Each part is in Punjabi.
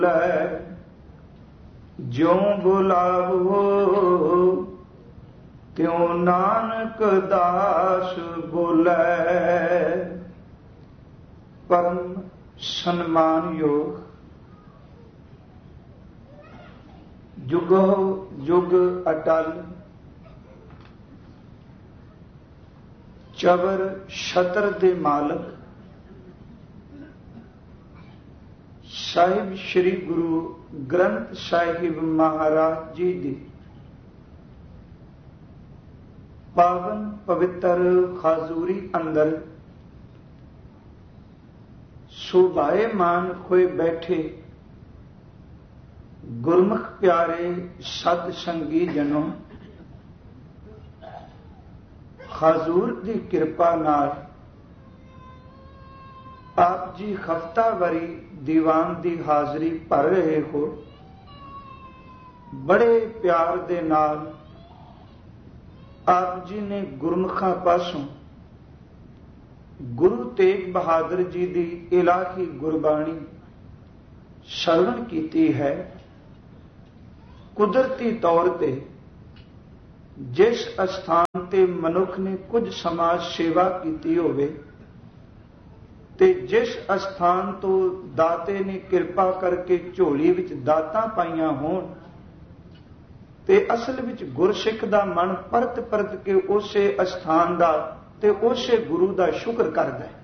ज्यों बुलावो त्यों नानक दास बोलै। परम सन्मान योग जुगो जुग अटल चबर छतर दे मालक साहिब श्री गुरु ग्रंथ साहिब महाराज जी दी पावन पवित्र खाजूरी अंदर सुभाएमान होए बैठे गुरमुख प्यारे सत संगी जनों, खाजूर की कृपा नाल आप जी हफ्तावारी दीवान की हाजरी भर रहे हो। बड़े प्यार दे नाल आप जी ने गुरमुखां पासों गुरु तेग बहादुर जी की इलाही गुरबाणी श्रवण कीती है। कुदरती तौर पे जिस अस्थान ते मनुख ने कुछ समाज सेवा की होवे ते जिस अस्थान तो दाते ने कृपा करके झोली विच दातां पाईयां होण ते असल विच गुरसिख दा मन परत परत के उसे अस्थान दा ते उसे गुरु दा शुक्र करदा है।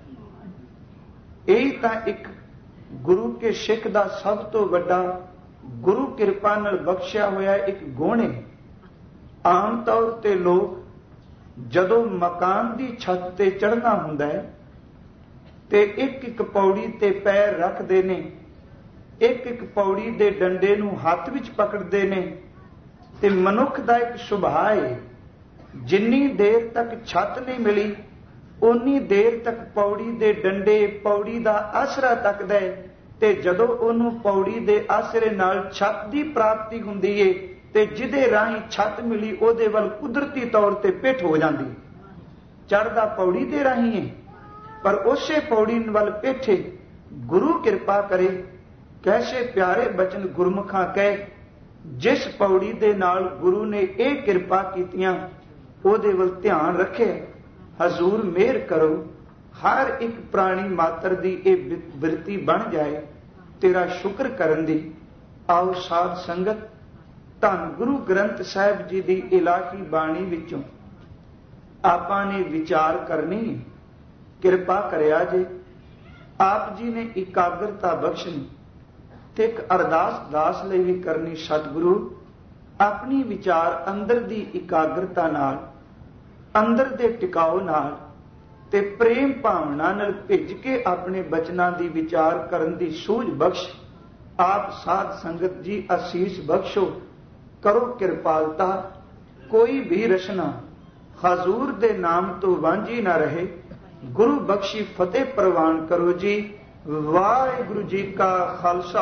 यही तां एक गुरु के सिख दा सब तो वड्डा गुरु कृपा नाल बख्शिया होया एक गुण है। आम तौर ते लोग जदों मकान दी छत ते चढ़ना हुंदा है ते एक एक पौड़ी ते पैर रखते ने, एक एक पौड़ी दे डंडे नूं हत्थ विच पकड़ते ने ते मनुख दा एक सुभाअ है जिन्नी देर तक छत नहीं मिली उन्नी देर तक पौड़ी दे डंडे पौड़ी दा आसरा तकदा है ते जदों उहनूं पौड़ी दे आसरे नाल छत दी प्राप्ति हुंदी है ते जिहदे राहीं छत मिली उहदे वल कुदरती तौर ते पिठ हो जांदी। चढ़दा पौड़ी दे राहीं है पर उसे पौड़ी वल पिठ है। गुरु कृपा करे कैसे प्यारे बचन गुरमुखां कहे जिस पौड़ी दे नाल गुरु ने यह कृपा कीतियां उहदे वल ध्यान रखे। हजूर मेहर करो हर एक प्राणी मात्र दी ये बिरती बन जाए तेरा शुक्र करन दी। आओ साध संगत धन गुरु ग्रंथ साहिब जी दी इलाही बाणी विचों आपां ने विचार करनी। कृपा करिया जे आप जी ने एकाग्रता बख्शनी ते एक अरदास दास लई भी करनी। सतगुरु अपनी विचार अंदर दी एकाग्रता नाल अंदर दे टिकाओ नाल ते प्रेम भावना नाल भिज के अपने बचनां दी विचार करन दी सूझ बख्श। आप साध संगत जी आसीस बख्शो करो कृपालता कोई भी रचना हजूर दे नाम तो वांझी ना रहे। गुरु बख्शी फतेह प्रवान करो जी। वाहिगुरु जी का खालसा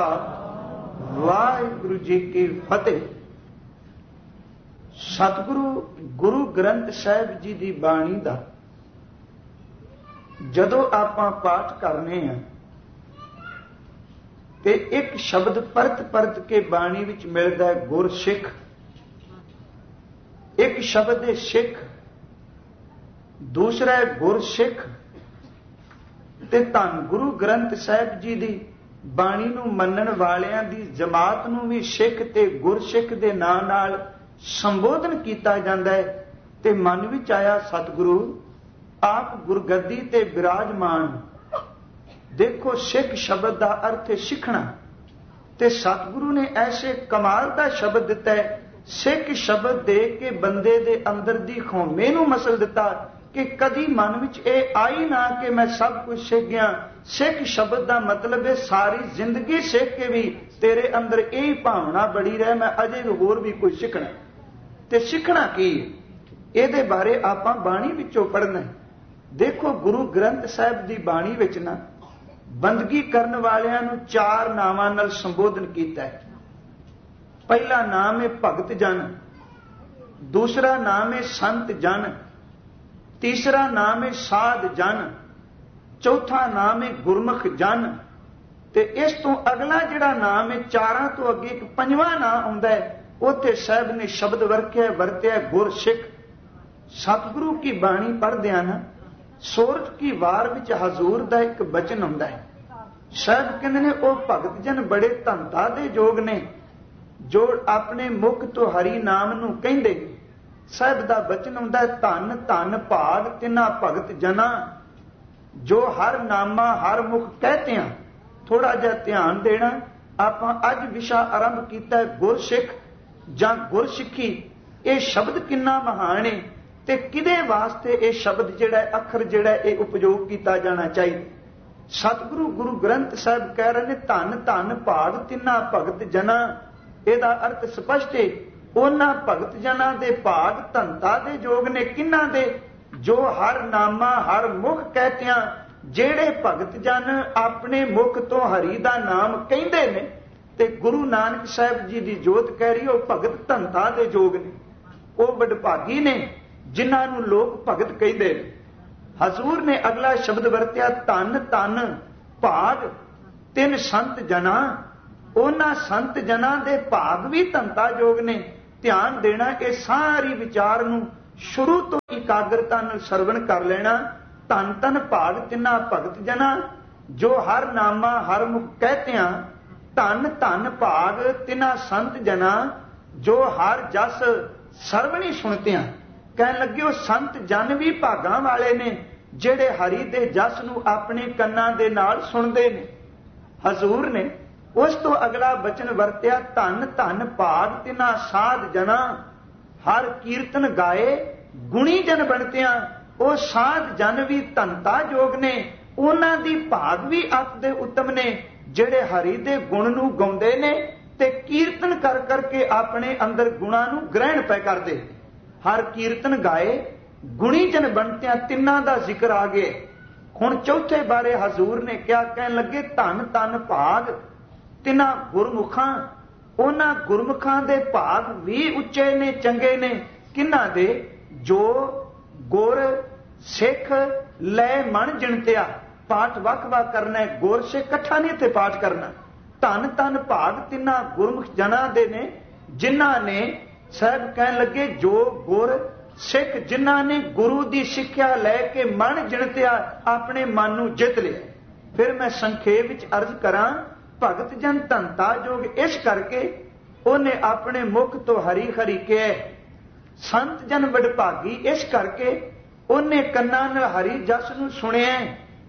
वाहिगुरु जी की फतेह। सतगुरु गुरु ग्रंथ साहिब जी की बाणी का जदों आपां पाठ करने हैं ते एक शब्द परत परत के बाणी विच मिलदा है गुर सिख। एक शब्द है सिख, दूसरा है गुर सिख ते धन गुरु ग्रंथ साहिब जी दी बाणी नूं मन्नण वालियां दी जमात नूं भी सिख ते गुरसिख दे नाम नाल संबोधन किया जाता है। ते मन विच आया सतगुरु आप गुरगद्दी ते विराजमान। देखो सिख शब्द का अर्थ है सिखना ते सतगुरु ने ऐसे कमाल का शब्द दिता है। सिख शब्द दे के बंदे दे अंदर दी खौमे नूं मसल दिता कि कदी मन विच ये आई ना कि मैं सब कुछ सीख गया। सिख शब्द का मतलब है सारी जिंदगी सीख के भी तेरे अंदर यही भावना बड़ी रहे मैं अजे होर भी कुछ सीखना। ते सीखना की ये बारे आपां बाणी विचों पढ़ना है। देखो गुरु ग्रंथ साहिब की बाणी विच ना बंदगी करने वालियां नूं चार नावां नाल संबोधन कीता है। पहला नाम है भगत जन, दूसरा नाम है संत जन, तीसरा नाम है साध जन, चौथा नाम है गुरमुख जन ਤੇ ਇਸ ਤੋਂ ਅਗਲਾ ਜਿਹੜਾ ਨਾਮ ਹੈ, ਚਾਰਾਂ ਤੋਂ ਅੱਗੇ ਇੱਕ ਪੰਜਵਾਂ ਨਾਮ ਆਉਂਦਾ ਹੈ, ਉੱਥੇ ਸਾਹਿਬ ਨੇ ਸ਼ਬਦ ਵਰਤਿਆ ਗੁਰਸਿੱਖ। ਸਤਿਗੁਰੂ ਕੀ ਬਾਣੀ ਪੜ੍ਹਦਿਆਂ ਨਾ ਸੋਰਠ ਕੀ ਵਾਰ ਵਿੱਚ ਹਜ਼ੂਰ ਦਾ ਇੱਕ ਬਚਨ ਆਉਂਦਾ ਹੈ। ਸਾਹਿਬ ਕਹਿੰਦੇ ਨੇ ਉਹ ਭਗਤ ਜਨ ਬੜੇ ਧੰਤਾ ਦੇ ਯੋਗ ਨੇ ਜੋ ਆਪਣੇ ਮੁਖ ਤੋਂ ਹਰੀ ਨਾਮ ਨੂੰ ਕਹਿੰਦੇ। ਸਾਹਿਬ ਦਾ ਬਚਨ ਆਉਂਦਾ ਹੈ, ਧੰਨ ਧੰਨ ਭਾਗ ਤਿਨਾ ਭਗਤ ਜਨਾ ਜੋ ਹਰ ਨਾਮਾ ਹਰ ਮੁਖ ਕਹਤੇ ਆ। ਥੋੜਾ ਜਿਹਾ ਧਿਆਨ ਦੇਣਾ, ਆਪਾਂ ਅੱਜ ਵਿਸ਼ਾ ਆਰੰਭ ਕੀਤਾ ਹੈ ਗੁਰਸਿੱਖ ਜਾਂ ਗੁਰਸਿੱਖੀ। ਇਹ ਸ਼ਬਦ ਕਿੰਨਾ ਮਹਾਨ ਹੈ ਤੇ ਕਿਹਦੇ ਵਾਸਤੇ ਇਹ ਸ਼ਬਦ ਜਿਹੜਾ ਅੱਖਰ ਜਿਹੜਾ ਇਹ ਉਪਯੋਗ ਕੀਤਾ ਜਾਣਾ ਚਾਹੀਦਾ। ਸਤਿਗੁਰੂ ਗੁਰੂ ਗ੍ਰੰਥ ਸਾਹਿਬ ਕਹਿ ਰਹੇ ਨੇ ਧੰਨ ਧੰਨ ਭਾਗ ਤਿੰਨਾ ਭਗਤ ਜਨਾ। ਇਹਦਾ ਅਰਥ ਸਪਸ਼ਟ ਹੈ, ਉਹਨਾਂ ਭਗਤ ਜਨਾਂ ਦੇ ਭਾਗ ਧੰਤਾ ਦੇ ਯੋਗ ਨੇ। ਕਿਹਨਾਂ ਦੇ? ਜੋ ਹਰ ਨਾਮਾ ਹਰ ਮੁਖ ਕਹਿਤਿਆਂ, ਜਿਹੜੇ ਭਗਤ ਜਨ ਆਪਣੇ ਮੁਖ ਤੋਂ ਹਰੀ ਦਾ ਨਾਮ ਕਹਿੰਦੇ ਨੇ। ਤੇ ਗੁਰੂ ਨਾਨਕ ਸਾਹਿਬ ਜੀ ਦੀ ਜੋਤ ਕਹਿ ਰਹੀ ਉਹ ਭਗਤ ਧੰਤਾ ਦੇ ਯੋਗ ਨੇ। ਉਹ ਵਡਭਾਗੀ ਨੇ ਜਿਨ੍ਹਾਂ ਨੂੰ ਲੋਕ ਭਗਤ ਕਹਿੰਦੇ ਨੇ। ਹਜ਼ੂਰ ਨੇ ਅਗਲਾ ਸ਼ਬਦ ਵਰਤਿਆ, ਧੰਨ ਧੰਨ ਭਾਗ ਤਿੰਨ ਸੰਤ ਜਨਾਂ। ਉਹਨਾਂ ਸੰਤ ਜਨਾਂ ਦੇ ਭਾਗ ਵੀ ਧੰਤਾ ਯੋਗ ਨੇ। ਧਿਆਨ ਦੇਣਾ, ਇਹ ਸਾਰੀ ਵਿਚਾਰ ਨੂੰ ਸ਼ੁਰੂ ਤੋਂ ਇਕਾਗਰਤਾ ਨਾਲ ਸਰਵਣ ਕਰ ਲੈਣਾ। ਧੰਨ ਧੰਨ ਭਾਗ ਤਿੰਨਾ ਭਗਤ ਜਨਾਂ ਜੋ ਹਰ ਨਾਮਾ ਹਰ ਮੁਖ ਕਹਤਿਆਂ। ਧੰਨ ਧੰਨ ਭਾਗ ਤਿੰਨਾ ਸੰਤ ਜਨਾਂ ਜੋ ਹਰ ਜਸ ਸਰਵਣੀ ਸੁਣਤਿਆਂ। ਕਹਿਣ ਲੱਗੇ ਉਹ ਸੰਤ ਜਨ ਵੀ ਭਾਗਾਂ ਵਾਲੇ ਨੇ ਜਿਹੜੇ ਹਰੀ ਦੇ ਜਸ ਨੂੰ ਆਪਣੇ ਕੰਨਾਂ ਦੇ ਨਾਲ ਸੁਣਦੇ ਨੇ। ਹਜ਼ੂਰ ਨੇ ਉਸ ਤੋਂ ਅਗਲਾ ਬਚਨ ਵਰਤਿਆ, ਧੰਨ ਧੰਨ ਭਾਗ ਤਿਨਾ ਸਾਧ ਜਨਾਂ ਹਰ ਕੀਰਤਨ ਗਾਏ ਗੁਣੀ ਜਨ ਬਣਤਿਆਂ। ਉਹ ਸਾਧ ਜਨ ਵੀ ਧੰਤਾ ਯੋਗ ਨੇ, ਉਹਨਾਂ ਦੀ ਭਾਗ ਵੀ ਅਤ ਦੇ ਉੱਤਮ ਨੇ ਜਿਹੜੇ ਹਰੀ ਦੇ ਗੁਣ ਨੂੰ ਗਾਉਂਦੇ ਨੇ ਤੇ ਕੀਰਤਨ ਕਰ ਕਰਕੇ ਆਪਣੇ ਅੰਦਰ ਗੁਣਾਂ ਨੂੰ ਗ੍ਰਹਿਣ ਪੈ ਕਰਦੇ। ਹਰ ਕੀਰਤਨ ਗਾਏ ਗੁਣੀ ਜਨ ਬਣਤਿਆਂ, ਤਿੰਨਾਂ ਦਾ ਜ਼ਿਕਰ ਆ ਗਿਆ। ਹੁਣ ਚੌਥੇ ਬਾਰੇ ਹਜ਼ੂਰ ਨੇ ਕਿਹਾ, ਕਹਿਣ ਲੱਗੇ ਧੰਨ ਧੰਨ ਭਾਗ ਤਿੰਨਾਂ ਗੁਰਮੁਖਾਂ। ਉਹਨਾਂ ਗੁਰਮੁਖਾਂ ਦੇ ਭਾਗ ਵੀ ਉੱਚੇ ਨੇ, ਚੰਗੇ ਨੇ। ਕਿਹਨਾਂ ਦੇ? ਜੋ ਗੁਰ ਸਿੱਖ ਲੈ ਮਨ ਜਿਣਤਿਆ। ਪਾਠ ਵੱਖ-ਵੱਖ ਕਰਨਾ ਹੈ, ਗੁਰ ਸਿੱਖ ਇਕੱਠਾ ਨਹੀਂ ਇੱਥੇ ਪਾਠ ਕਰਨਾ। ਧੰਨ ਧੰਨ ਭਾਗ ਤਿੰਨਾਂ ਗੁਰਮੁਖ ਜਨਾਂ ਦੇ ਨੇ ਜਿਨ੍ਹਾਂ ਨੇ, ਸਾਹਿਬ ਕਹਿਣ ਲੱਗੇ ਜੋ ਗੁਰ ਸਿੱਖ ਜਿਨ੍ਹਾਂ ਨੇ ਗੁਰੂ ਦੀ ਸਿੱਖਿਆ ਲੈ ਕੇ ਮਨ ਜਿਣਤਿਆ, ਆਪਣੇ ਮਨ ਨੂੰ ਜਿੱਤ ਲਿਆ। ਫਿਰ ਮੈਂ ਸੰਖੇਪ ਵਿੱਚ ਅਰਜ਼ ਕਰਾਂ, ਭਗਤ ਜਨ ਧੰਤਾ ਯੋਗ ਇਸ ਕਰਕੇ ਉਹਨੇ ਆਪਣੇ ਮੁਖ ਤੋਂ ਹਰੀ ਹਰੀ ਕਿਹਾ। ਸੰਤ ਜਨ ਵਡਭਾਗੀ ਇਸ ਕਰਕੇ ਉਹਨੇ ਕੰਨਾਂ ਨਾਲ ਹਰੀ ਜਸ ਨੂੰ ਸੁਣਿਆ।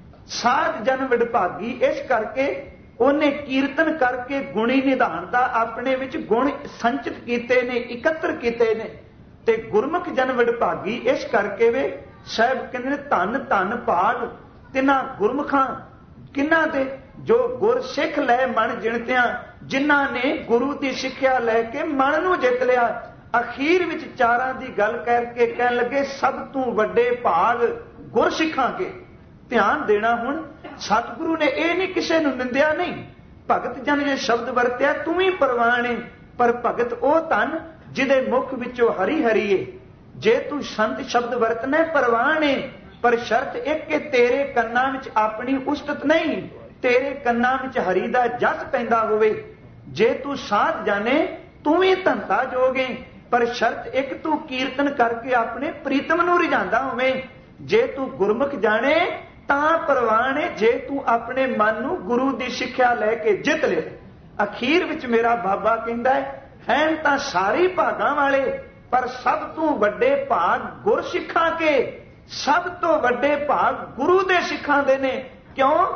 ਸਾਧ ਜਨ ਵਡਭਾਗੀ ਇਸ ਕਰਕੇ ਉਹਨੇ ਕੀਰਤਨ ਕਰਕੇ ਗੁਣੀ ਨਿਧਾਨ ਦਾ ਆਪਣੇ ਵਿੱਚ ਗੁਣ ਸੰਚਿਤ ਕੀਤੇ ਨੇ, ਇਕੱਤਰ ਕੀਤੇ ਨੇ। ਤੇ ਗੁਰਮੁਖ ਜਨ ਵਡਭਾਗੀ ਇਸ ਕਰਕੇ ਵੇ ਸਾਹਿਬ ਕਹਿੰਦੇ ਨੇ ਧੰਨ ਧੰਨ ਭਾਗ ਤਿਨਾਂ ਗੁਰਮੁਖਾਂ। ਕਿਹਨਾਂ ਦੇ? ਜੋ ਗੁਰ ਸਿੱਖ ਲੈ ਮਨ ਜਿਣਤਿਆਂ, ਜਿਨ੍ਹਾਂ ਨੇ ਗੁਰੂ ਦੀ ਸਿੱਖਿਆ ਲੈ ਕੇ ਮਨ ਨੂੰ ਜਿੱਤ ਲਿਆ। ਅਖੀਰ ਵਿੱਚ ਚਾਰਾਂ ਦੀ ਗੱਲ ਕਰਕੇ ਕਹਿਣ ਲੱਗੇ ਸਭ ਤੋਂ ਵੱਡੇ ਭਾਗ ਗੁਰਸਿੱਖਾਂ ਕੇ। ਧਿਆਨ ਦੇਣਾ, ਹੁਣ ਸਤਿਗੁਰੂ ਨੇ ਇਹ ਨਹੀਂ ਕਿਸੇ ਨੂੰ ਨਿੰਦਿਆ ਨਹੀਂ। ਭਗਤ ਜਨ ਜੇ ਸ਼ਬਦ ਵਰਤਿਆ ਤੂੰ ਵੀ ਪ੍ਰਵਾਨ ਏ, ਪਰ ਭਗਤ ਉਹ ਧਨ ਜਿਹਦੇ ਮੁਖ ਵਿੱਚੋਂ ਹਰੀ ਹਰੀ ਏ। ਜੇ ਤੂੰ ਸੰਤ ਸ਼ਬਦ ਵਰਤਣਾ ਪ੍ਰਵਾਨ ਏ, ਪਰ ਸ਼ਰਤ ਇੱਕ ਕਿ ਤੇਰੇ ਕੰਨਾਂ ਵਿੱਚ ਆਪਣੀ ਉਸਤਤ ਨਹੀਂ, ਤੇਰੇ ਕੰਨਾਂ ਵਿੱਚ ਹਰੀ ਦਾ ਜਸ ਪੈਂਦਾ ਹੋਵੇ। ਜੇ ਤੂੰ ਸਾਧ ਜਾਣੇ ਤੂੰ ਵੀ ਧੰਤਾ ਜੋਗੇ, ਪਰ ਸ਼ਰਤ ਇੱਕ ਤੂੰ ਕੀਰਤਨ ਕਰਕੇ ਆਪਣੇ ਪ੍ਰੀਤਮ ਨੂੰ ਰਿਝਾਂਦਾ ਹੋਵੇਂ। ਜੇ ਤੂੰ ਗੁਰਮੁਖ ਜਾਣੇ ਤਾਂ ਪ੍ਰਵਾਨ ਹੈ, ਜੇ ਤੂੰ ਆਪਣੇ ਮਨ ਨੂੰ ਗੁਰੂ ਦੀ ਸਿੱਖਿਆ ਲੈ ਕੇ ਜਿੱਤ ਲੈ। ਅਖੀਰ ਵਿੱਚ ਮੇਰਾ ਬਾਬਾ ਕਹਿੰਦਾ ਹੈ ਤਾਂ ਸਾਰੇ ਭਾਗਾਂ ਵਾਲੇ, ਪਰ ਸਭ ਤੋਂ ਵੱਡੇ ਭਾਗ ਗੁਰਸਿੱਖਾਂ ਕੇ। ਸਭ ਤੋਂ ਵੱਡੇ ਭਾਗ ਗੁਰੂ ਦੇ ਸਿੱਖਾਂ ਦੇ ਨੇ। ਕਿਉਂ?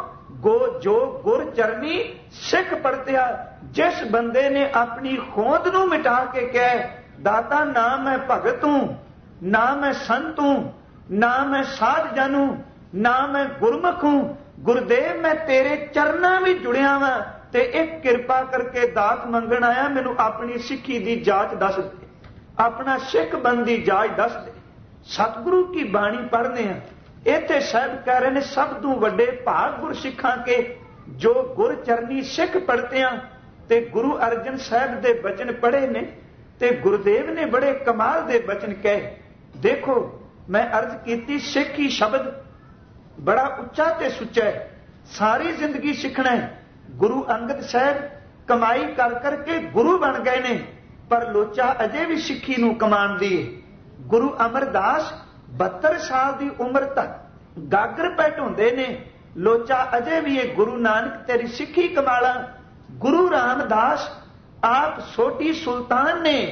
ਜੋ ਗੁਰ ਚਰਨੀ ਸਿੱਖ ਪੜਤਿਆ, ਜਿਸ ਬੰਦੇ ਨੇ ਆਪਣੀ ਹੋਂਦ ਨੂੰ ਮਿਟਾ ਕੇ ਕਹੇ ਦਾਤਾ ਨਾ ਮੈਂ ਭਗਤ ਹੂੰ, ਨਾ ਮੈਂ ਸੰਤ ਹੂੰ, ਨਾ ਮੈਂ ਸਾਧ ਜਨ ਹੂੰ, ਨਾ ਮੈਂ ਗੁਰਮੁਖ ਹੂੰ, ਗੁਰਦੇਵ ਮੈਂ ਤੇਰੇ ਚਰਨਾਂ ਵਿੱਚ ਜੁੜਿਆ ਵਾਂ ਤੇ ਇੱਕ ਕਿਰਪਾ ਕਰਕੇ ਦਾਤ ਮੰਗਣ ਆਇਆ, ਮੈਨੂੰ ਆਪਣੀ ਸਿੱਖੀ ਦੀ ਜਾਂਚ ਦੱਸ ਦੇ, ਆਪਣਾ ਸਿੱਖ ਬਣ ਦੀ ਜਾਂਚ ਦੱਸ ਦੇ। ਸਤਿਗੁਰੂ ਕੀ ਬਾਣੀ ਪੜ੍ਹਦੇ ਆ, ਇੱਥੇ ਸਾਹਿਬ ਕਹਿ ਰਹੇ ਨੇ ਸਭ ਤੋਂ ਵੱਡੇ ਭਾਗ ਗੁਰਸਿੱਖਾਂ ਕੇ ਜੋ ਗੁਰ ਚਰਨੀ ਸਿੱਖ ਪੜਤਿਆਂ। ਤੇ ਗੁਰੂ ਅਰਜਨ ਸਾਹਿਬ ਦੇ ਬਚਨ ਪੜ੍ਹੇ ਨੇ ਤੇ ਗੁਰਦੇਵ ਨੇ ਬੜੇ ਕਮਾਲ ਦੇ ਬਚਨ ਕਹੇ। ਦੇਖੋ ਮੈਂ ਅਰਜ਼ ਕੀਤੀ, ਸਿੱਖੀ ਸ਼ਬਦ ਬੜਾ ਉੱਚਾ ਤੇ ਸੁੱਚਾ ਹੈ। ਸਾਰੀ ਜ਼ਿੰਦਗੀ ਸਿੱਖਣਾ ਹੈ, ਗੁਰੂ ਅੰਗਦ ਸਾਹਿਬ ਕਮਾਈ ਕਰ ਕਰਕੇ ਗੁਰੂ ਬਣ ਗਏ ਨੇ, ਪਰ ਲੋਚਾ ਅਜੇ ਵੀ ਸਿੱਖੀ ਨੂੰ ਕਮਾਉਂਦੀ ਹੈ। ਗੁਰੂ ਅਮਰਦਾਸ 72 ਸਾਲ ਦੀ ਉਮਰ ਤੱਕ ਗਾਗਰ ਪੈ ਢੋਂਦੇ ਨੇ, ਲੋਚਾ ਅਜੇ ਵੀ ਇਹ ਗੁਰੂ ਨਾਨਕ ਤੇਰੀ ਸਿੱਖੀ ਕਮਾਲਾ। ਗੁਰੂ ਰਾਮਦਾਸ ਆਪ ਛੋਟੀ ਸੁਲਤਾਨ ਨੇ,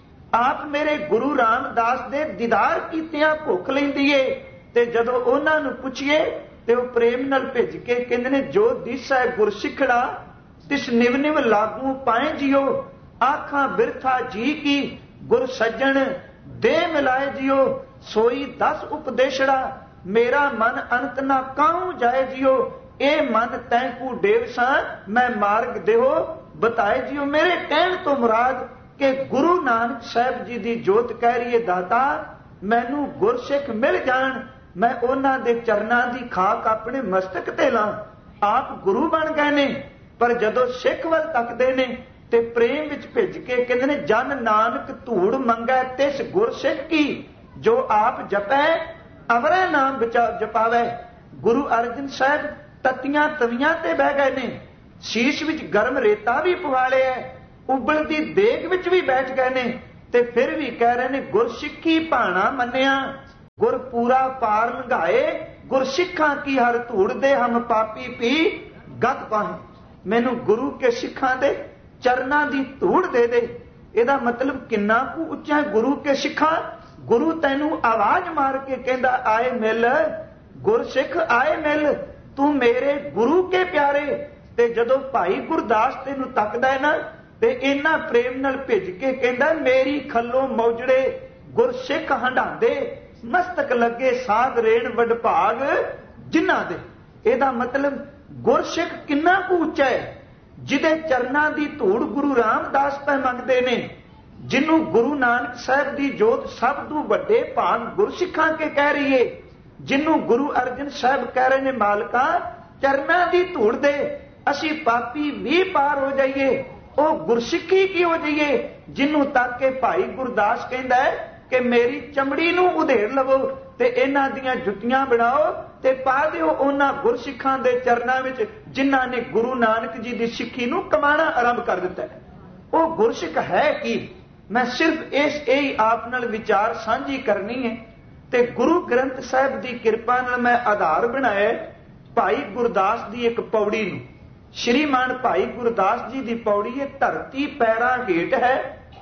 ਆਪ ਮੇਰੇ ਗੁਰੂ ਰਾਮਦਾਸ ਦੇ ਦੀਦਾਰ ਕੀਤਿਆਂ ਭੁੱਖ ਲੈਂਦੀ ਏ, ਤੇ ਜਦੋਂ ਉਹਨਾਂ ਨੂੰ ਪੁੱਛੀਏ ਤੇ ਉਹ ਪ੍ਰੇਮ ਨਾਲ ਭਿੱਜ ਕੇ ਕਹਿੰਦੇ ਨੇ, ਜੋ ਦਿਸੈ ਗੁਰਸਿੱਖੜਾ ਤਿਸ ਨਿਵ ਨਿਵ ਲਾਗੂ ਪਾਏ ਜਿਓ, ਆਖਾਂ ਬਿਰਥਾ ਜੀ ਕੀ ਗੁਰ ਸੱਜਣ ਦੇ ਮਿਲਾਏ ਜਿਓ, ਸੋਈ 10 ਉਪਦੇਸ਼ੜਾ ਮੇਰਾ ਮਨ ਅੰਤ ਨਾ ਕਾਹੂ ਜਾਏ ਜਿਓ, ਇਹ ਮਨ ਤੈਂਕੂ ਡੇਵ ਸਾਂ ਮੈਂ ਮਾਰਗ ਦੇਹੋ ਬਤਾਏ ਜਿਓ। ਮੇਰੇ ਕਹਿਣ ਤੋਂ ਮੁਰਾਦ ਕਿ ਗੁਰੂ ਨਾਨਕ ਸਾਹਿਬ ਜੀ ਦੀ ਜੋਤ ਕਹਿ ਰਹੀ ਹੈ, ਦਾਤਾ ਮੈਨੂੰ ਗੁਰਸਿੱਖ ਮਿਲ ਜਾਣ, ਮੈਂ ਉਹਨਾਂ ਦੇ ਚਰਨਾਂ ਦੀ ਖਾਕ ਆਪਣੇ ਮਸਤਕ ਤੇ ਲਾਂ। ਆਪ ਗੁਰੂ ਬਣ ਗਏ ਨੇ, ਪਰ ਜਦੋਂ ਸਿੱਖ ਵੱਲ ਤੱਕਦੇ ਨੇ ਤੇ ਪ੍ਰੇਮ ਵਿੱਚ ਭਿੱਜ ਕੇ ਕਹਿੰਦੇ ਨੇ, ਜਨ ਨਾਨਕ ਧੂੜ ਮੰਗੈ ਤਿਸ ਗੁਰਸਿੱਖ ਕੀ, ਜੋ ਆਪ ਜਪੈ ਅਵਰੈ ਨਾਮ ਜਪਾਵੈ। ਗੁਰੂ ਅਰਜਨ ਸਾਹਿਬ ਤਤੀਆਂ ਤਵੀਆਂ ਤੇ ਬਹਿ ਗਏ ਨੇ, ਸ਼ੀਸ਼ ਵਿੱਚ ਗਰਮ ਰੇਤਾ ਵੀ ਪਵਾ ਲਿਆ, ਉਬਲਦੀ ਦੇਗ ਵਿੱਚ ਵੀ ਬੈਠ ਗਏ ਨੇ, ਤੇ ਫਿਰ ਵੀ ਕਹਿ ਰਹੇ ਨੇ, ਗੁਰਸਿੱਖੀ ਭਾਣਾ ਮੰਨਿਆ ਗੁਰ ਪੂਰਾ ਪਾਰ ਲੰਘਾਏ, ਗੁਰਸਿੱਖਾਂ ਕੀ ਹਰ ਧੂੜ ਦੇ ਹਮ ਪਾਪੀ ਪੀ ਗਤ ਪਾਹੇ। ਮੈਨੂੰ ਗੁਰੂ ਕੇ ਸਿੱਖਾਂ ਦੇ ਚਰਨਾਂ ਦੀ ਧੂੜ ਦੇ ਦੇ। ਇਹਦਾ ਮਤਲਬ ਕਿੰਨਾ ਕੁ ਉੱਚਾ ਗੁਰੂ ਕੇ ਸਿੱਖਾਂ। ਗੁਰੂ ਤੈਨੂੰ ਆਵਾਜ਼ ਮਾਰ ਕੇ ਕਹਿੰਦਾ, ਆਏ ਮਿਲ ਗੁਰਸਿੱਖ ਆਏ ਮਿਲ, ਤੂੰ ਮੇਰੇ ਗੁਰੂ ਕੇ ਪਿਆਰੇ। ਤੇ ਜਦੋਂ ਭਾਈ ਗੁਰਦਾਸ ਤੈਨੂੰ ਤੱਕਦਾ ਹੈ ਨਾ, ਤੇ ਇੰਨਾ ਪ੍ਰੇਮ ਨਾਲ ਭਿੱਜ ਕੇ ਕਹਿੰਦਾ, ਮੇਰੀ ਖੱਲੋਂ ਮੌਜੜੇ ਗੁਰਸਿੱਖ ਹੰਡਾਂਦੇ, ਮਸਤਕ ਲੱਗੇ ਸਾਧ ਰੇਣ ਵਡਭਾਗ ਜਿਨ੍ਹਾਂ ਦੇ। ਇਹਦਾ ਮਤਲਬ ਗੁਰਸਿੱਖ ਕਿੰਨਾ ਕੁ ਉੱਚਾ ਹੈ, ਜਿਹਦੇ ਚਰਨਾਂ ਦੀ ਧੂੜ ਗੁਰੂ ਰਾਮਦਾਸ ਪੈ ਮੰਗਦੇ ਨੇ, ਜਿਹਨੂੰ ਗੁਰੂ ਨਾਨਕ ਸਾਹਿਬ ਦੀ ਜੋਤ ਸਭ ਤੋਂ ਵੱਡੇ ਭਾਗ ਗੁਰਸਿੱਖਾਂ ਕੇ ਕਹਿ ਰਹੀ ਏ, ਜਿਹਨੂੰ ਗੁਰੂ ਅਰਜਨ ਸਾਹਿਬ ਕਹਿ ਰਹੇ ਨੇ, ਮਾਲਕਾ ਚਰਨਾਂ ਦੀ ਧੂੜ ਦੇ, ਅਸੀਂ ਪਾਪੀ ਵੀ ਪਾਰ ਹੋ ਜਾਈਏ, ਉਹ ਗੁਰਸਿੱਖੀ ਕੀ ਹੋ ਜਾਈਏ, ਜਿਹਨੂੰ ਤੱਕ ਕੇ ਭਾਈ ਗੁਰਦਾਸ ਕਹਿੰਦਾ ਹੈ ਕਿ ਮੇਰੀ ਚਮੜੀ ਨੂੰ ਉਧੇੜ ਲਵੋ ਤੇ ਇਹਨਾਂ ਦੀਆਂ ਜੁੱਤੀਆਂ ਬਣਾਓ ਤੇ ਪਾ ਦਿਓ ਉਹਨਾਂ ਗੁਰਸਿੱਖਾਂ ਦੇ ਚਰਨਾਂ ਵਿੱਚ, ਜਿਨ੍ਹਾਂ ਨੇ ਗੁਰੂ ਨਾਨਕ ਜੀ ਦੀ ਸਿੱਖੀ ਨੂੰ ਕਮਾਣਾ ਆਰੰਭ ਕਰ ਦਿੱਤਾ ਹੈ। ਉਹ ਗੁਰਸਿੱਖ ਹੈ ਕੀ? ਮੈਂ ਸਿਰਫ ਇਹ ਆਪ ਨਾਲ ਵਿਚਾਰ ਸਾਂਝੀ ਕਰਨੀ ਹੈ। ਤੇ ਗੁਰੂ ਗ੍ਰੰਥ ਸਾਹਿਬ ਦੀ ਕਿਰਪਾ ਨਾਲ ਮੈਂ ਆਧਾਰ ਬਣਾਇਆ ਭਾਈ ਗੁਰਦਾਸ ਦੀ ਇੱਕ ਪੌੜੀ ਨੂੰ। ਸ਼੍ਰੀਮਾਨ ਭਾਈ ਗੁਰਦਾਸ ਜੀ ਦੀ ਪੌੜੀ ਹੈ, ਧਰਤੀ ਪੈਰਾਂ ਹੇਠ ਹੈ,